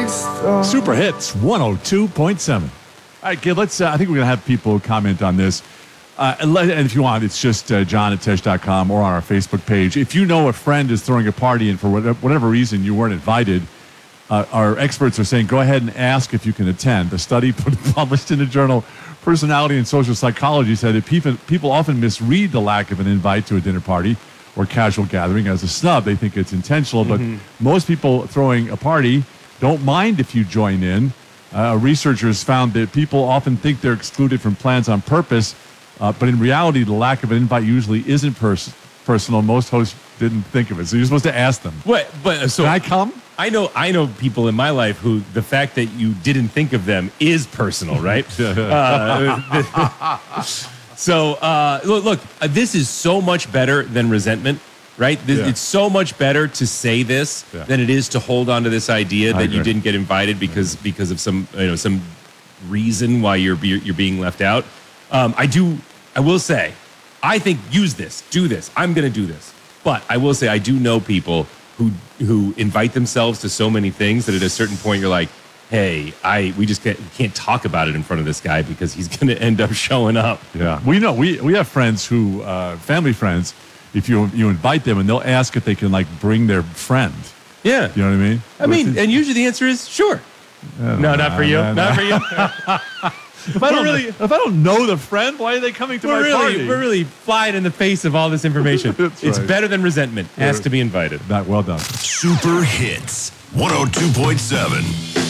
Super Hits 102.7. All right, kid, let's, I think we're going to have people comment on this. And if you want, it's just john@tesh.com or on our Facebook page. If you know a friend is throwing a party and for whatever reason you weren't invited, our experts are saying go ahead and ask if you can attend. A study published in the journal Personality and Social Psychology said that people often misread the lack of an invite to a dinner party or casual gathering as a snub. They think it's intentional, but most people throwing a party don't mind if you join in. Researchers found that people often think they're excluded from plans on purpose, but in reality, the lack of an invite usually isn't personal. Most hosts didn't think of it, so you're supposed to ask them. So can I come? I know people in my life who the fact that you didn't think of them is personal, right? Look, this is so much better than resentment, right? It's so much better to say this than it is to hold on to this idea that you didn't get invited because of some reason why you're being left out. I will say, I think use this, do this. I'm going to do this, but I will say I do know people who invite themselves to so many things that at a certain point you're like, hey, we just can't talk about it in front of this guy because he's going to end up showing up. Yeah, we know we have friends who family friends. If you invite them and they'll ask if they can bring their friend. Yeah, you know what I mean. And usually the answer is sure. No, not for you. Not for you. If I don't know the friend, why are they coming to my party? We're really flying in the face of all this information. It's better than resentment. Ask to be invited. Well done. Super Hits 102.7.